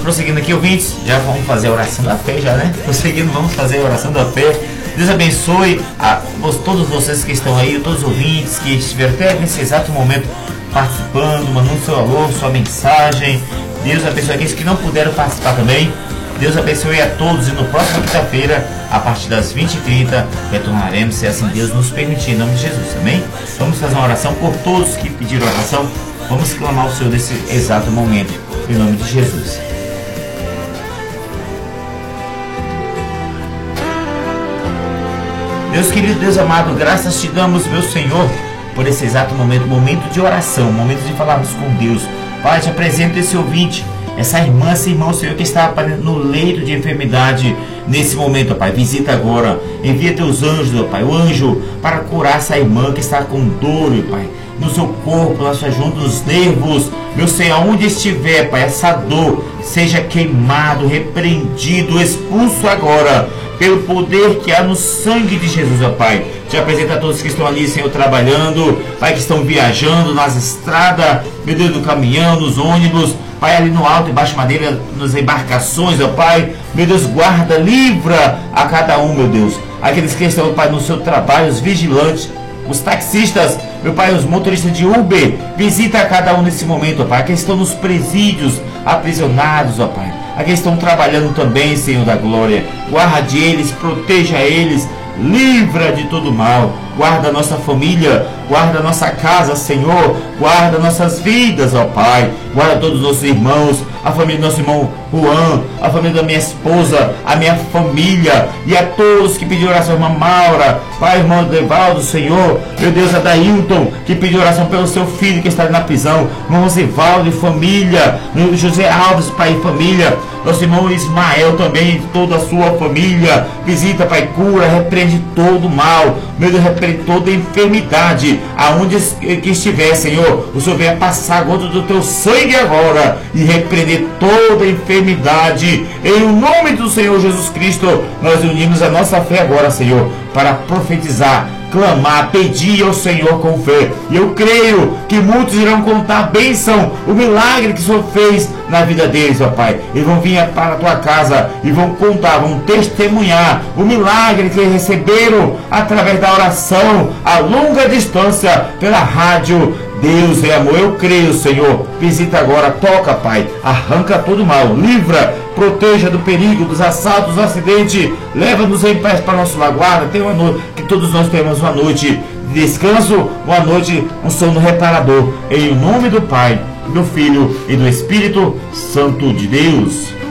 prosseguindo aqui, ouvintes, já vamos fazer a oração da fé já, né? Prosseguindo, vamos fazer a oração da fé. Deus abençoe todos vocês que estão aí, todos os ouvintes que estiveram até nesse exato momento participando, mandando seu alô, sua mensagem. Deus abençoe aqueles que não puderam participar também. Deus abençoe a todos e no próximo quinta-feira, a partir das 20h30, retornaremos, se assim Deus nos permitir, em nome de Jesus, amém? Vamos fazer uma oração por todos que pediram oração. Vamos clamar o Senhor nesse exato momento, em nome de Jesus. Deus querido, Deus amado, graças te damos, meu Senhor, por esse exato momento, momento de oração, momento de falarmos com Deus. Pai, te apresento esse ouvinte, essa irmã, esse irmão, Senhor, que está no leito de enfermidade nesse momento, Pai. Visita agora, envia teus anjos, Pai, o anjo para curar essa irmã que está com dor, Pai, no seu corpo, na sua junta, nos nervos, meu Senhor, onde estiver, Pai, essa dor seja queimado, repreendido, expulso agora, pelo poder que há no sangue de Jesus, ó Pai. Te apresento a todos que estão ali, Senhor, trabalhando, Pai, que estão viajando nas estradas, meu Deus, no caminhão, nos ônibus, Pai, ali no alto e baixo madeira, nas embarcações, ó Pai, meu Deus, guarda, livra a cada um, meu Deus, aqueles que estão, Pai, no seu trabalho, os vigilantes, os taxistas, meu Pai, os motoristas de Uber, visita a cada um nesse momento, ó Pai, aqueles que estão nos presídios, aprisionados, ó Pai, aqueles que estão trabalhando também, Senhor da glória, guarde eles, proteja eles, livra de todo mal, guarda a nossa família, guarda a nossa casa, Senhor, guarda nossas vidas, ó Pai, guarda todos os nossos irmãos, a família do nosso irmão Juan, a família da minha esposa, a minha família, e a todos que pediram oração, irmã Maura, Pai, irmão Devaldo, Senhor, meu Deus, a Dailton, que pediu oração pelo seu filho que está ali na prisão, irmão Zivaldo e família, José Alves, Pai e família, nosso irmão Ismael também, toda a sua família, visita, Pai, cura, repreende todo o mal, meu Deus, repreende toda a enfermidade, aonde que estiver, Senhor, o Senhor venha passar a gota do teu sangue agora e repreender toda a enfermidade, em o nome do Senhor Jesus Cristo. Nós unimos a nossa fé agora, Senhor, para profetizar, clamar, pedir ao Senhor com fé. E eu creio que muitos irão contar a bênção, o milagre que o Senhor fez na vida deles, ó Pai. Eles vão vir para a tua casa e vão contar, vão testemunhar o milagre que receberam através da oração a longa distância pela rádio Deus é amor. Eu creio, Senhor. Visita agora, toca, Pai, arranca todo mal, livra, proteja do perigo, dos assaltos, dos acidentes, leva-nos em paz para nosso lar, guarda, tenha uma noite, que todos nós tenhamos uma noite de descanso, uma noite, um sono reparador, em nome do Pai, do Filho e do Espírito Santo de Deus.